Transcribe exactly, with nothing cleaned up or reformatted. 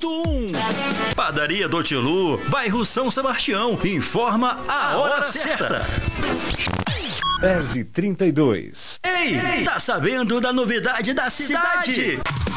ponto um. Padaria do Tilu, bairro São Sebastião, informa a hora certa. dez e trinta e dois. Ei, tá sabendo da novidade da cidade?